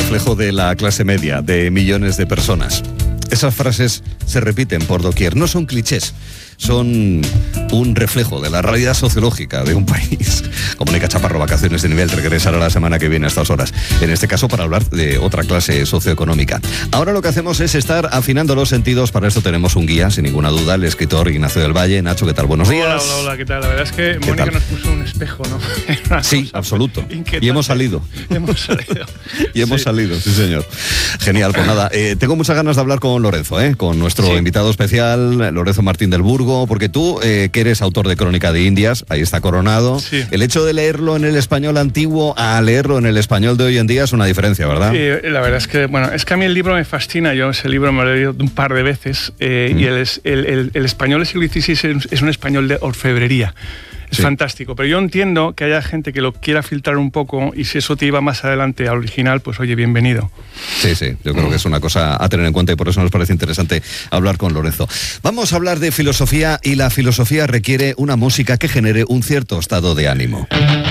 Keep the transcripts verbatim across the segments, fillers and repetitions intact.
reflejo de la clase media, de millones de personas. Esas frases se repiten por doquier, no son clichés, son un reflejo de la realidad sociológica de un país. Comunica Chaparro, vacaciones de nivel, regresará la semana que viene a estas horas, en este caso para hablar de otra clase socioeconómica. Ahora lo que hacemos es estar afinando los sentidos, para esto tenemos un guía, sin ninguna duda, el escritor Ignacio del Valle. Nacho, ¿qué tal? Buenos días. Hola, hola, hola, ¿qué tal? La verdad es que Mónica tal? nos puso un espejo, ¿no? Sí, absoluto. Inquietante. Y hemos salido. Hemos salido. Y hemos Sí. salido, sí señor. Genial, pues nada, eh, tengo muchas ganas de hablar con Lorenzo, ¿eh? con nuestro Sí. invitado especial, Lorenzo Martín del Burgo, porque tú, eh, que eres autor de Crónica de Indias, ahí está coronado, Sí. el hecho de leerlo en el español antiguo a leerlo en el español de hoy en día es una diferencia, ¿verdad? Sí, la verdad es que, bueno, es que a mí el libro me fascina. Yo ese libro me lo he leído un par de veces eh, Mm. y el, es- el, el, el español del siglo dieciséis es, es un español de orfebrería. Es Sí. fantástico, pero yo entiendo que haya gente que lo quiera filtrar un poco y si eso te iba más adelante al original, pues oye, bienvenido. Sí, sí, yo creo que es una cosa a tener en cuenta y por eso nos parece interesante hablar con Lorenzo. Vamos a hablar de filosofía y la filosofía requiere una música que genere un cierto estado de ánimo.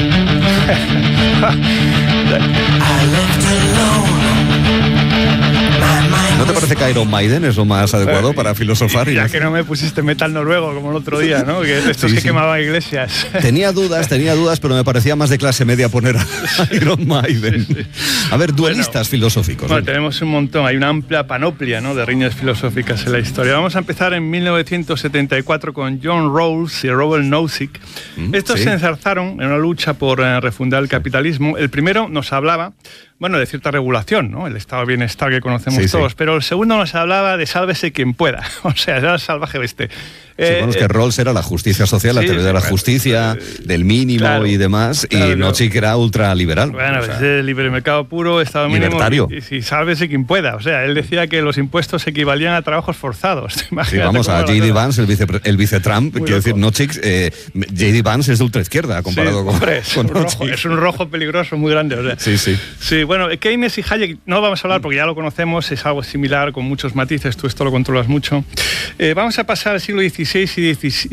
¿No te parece que Iron Maiden es lo más adecuado para filosofar? Ya que no me pusiste metal noruego como el otro día, ¿no? Que estos Sí, que sí. quemaban iglesias. Tenía dudas, tenía dudas, pero me parecía más de clase media poner a Iron Maiden. A ver, duelistas filosóficos. Bueno, ¿eh? tenemos un montón, hay una amplia panoplia, ¿no?, de riñas filosóficas en la historia. Vamos a empezar en mil novecientos setenta y cuatro con John Rawls y Robert Nozick. Mm, Estos sí. se enzarzaron en una lucha por eh, refundar el capitalismo. El primero nos hablaba, bueno, de cierta regulación, ¿no?, el estado de bienestar que conocemos Sí, sí. todos, pero el segundo nos hablaba de sálvese quien pueda, o sea, era el salvaje oeste. Sí, bueno, es que Rawls era la justicia social, la sí, teoría de la bueno, justicia, eh, del mínimo claro, y demás, claro, y Nozick era ultraliberal. Bueno, o sea, es el libre mercado puro, Estado mínimo. Libertario. Y, y si sálvese quien pueda. O sea, él decía que los impuestos equivalían a trabajos forzados. sí, Imagínate vamos, cómo a la J D cosa. Vance, el vice, el vice Trump, Muy quiero decir, loco. Nozick, eh, J D Vance es de ultraizquierda comparado Sí, con, hombre, es, con un rojo, Nozick. es un rojo peligroso muy grande. O sea. Sí, sí. Sí, bueno, Keynes y Hayek no vamos a hablar porque ya lo conocemos, es algo similar con muchos matices, tú esto lo controlas mucho. Eh, vamos a pasar al siglo dieciséis y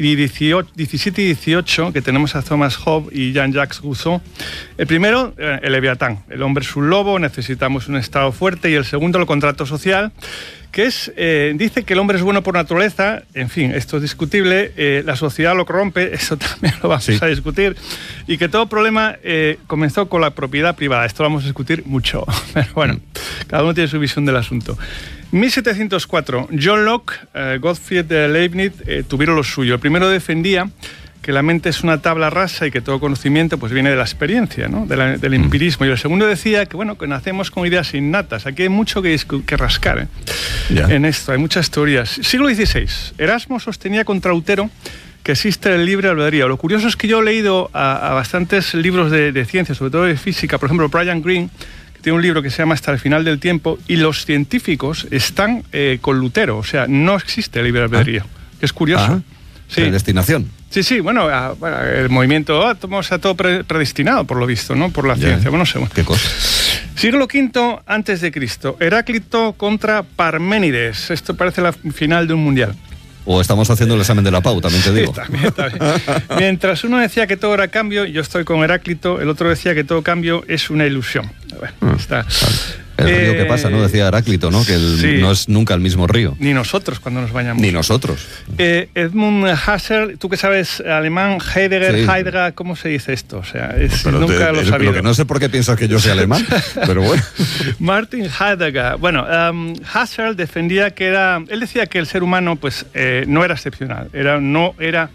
diecisiete y dieciocho, que tenemos a Thomas Hobbes y Jean-Jacques Rousseau. El primero, eh, el Leviatán, el hombre es un lobo, necesitamos un Estado fuerte, y el segundo, el contrato social, que es, eh, dice que el hombre es bueno por naturaleza, en fin, esto es discutible, eh, la sociedad lo corrompe, eso también lo vamos Sí. a discutir, y que todo problema eh, comenzó con la propiedad privada, esto lo vamos a discutir mucho, pero bueno, cada uno tiene su visión del asunto. mil setecientos cuatro, John Locke, eh, Gottfried Leibniz eh, tuvieron lo suyo. El primero defendía que la mente es una tabla rasa y que todo conocimiento pues viene de la experiencia, ¿no?, de la, del empirismo. Y el segundo decía que, bueno, que nacemos con ideas innatas. Aquí hay mucho que, que rascar, ¿eh? Ya. En esto, hay muchas teorías. Siglo dieciséis, Erasmo sostenía contra Lutero que existe el libre albedrío. Lo curioso es que yo he leído a, a bastantes libros de, de ciencia, sobre todo de física, por ejemplo, Brian Greene, que tiene un libro que se llama Hasta el final del tiempo, y los científicos están eh, con Lutero, o sea, no existe el libre albedrío, que es curioso. Ah, Sí. predestinación. Sí, sí, bueno, a, bueno, el movimiento átomo está todo pre- predestinado, por lo visto, ¿no?, por la Ya. ciencia. Bueno, no sé. Bueno. ¿Qué cosa? Siglo quinto antes de Cristo, Heráclito contra Parménides. Esto parece la final de un mundial. O estamos haciendo el examen de la P A U, también te digo. Sí, también, también. Mientras uno decía que todo era cambio, yo estoy con Heráclito, el otro decía que todo cambio es una ilusión. Bueno, está. El río Eh, que pasa, ¿no? Decía Heráclito, ¿no? Que el- sí. no es nunca el mismo río. Ni nosotros cuando nos bañamos. Ni nosotros. Eh, Edmund Husserl, tú que sabes alemán, Heidegger, Sí. Heidegger, ¿cómo se dice esto? O sea, es, Pero nunca te- lo he lo sabido. que no sé por qué piensas que yo soy alemán, pero bueno. Martin Heidegger. Bueno, um, Husserl defendía que era... Él decía que el ser humano pues, eh, no era excepcional. Era, no era...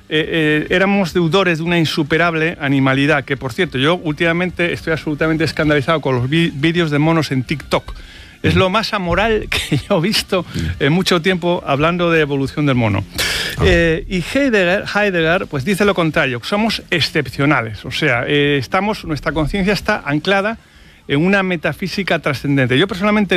Eh, eh, éramos deudores de una insuperable animalidad, que por cierto, yo últimamente estoy absolutamente escandalizado con los vi- vídeos de monos en TikTok. Es lo más amoral que yo he visto en mucho tiempo hablando de evolución del mono. Eh, y Heidegger, Heidegger pues dice lo contrario, somos excepcionales, o sea, eh, estamos, nuestra conciencia está anclada en una metafísica trascendente. Yo personalmente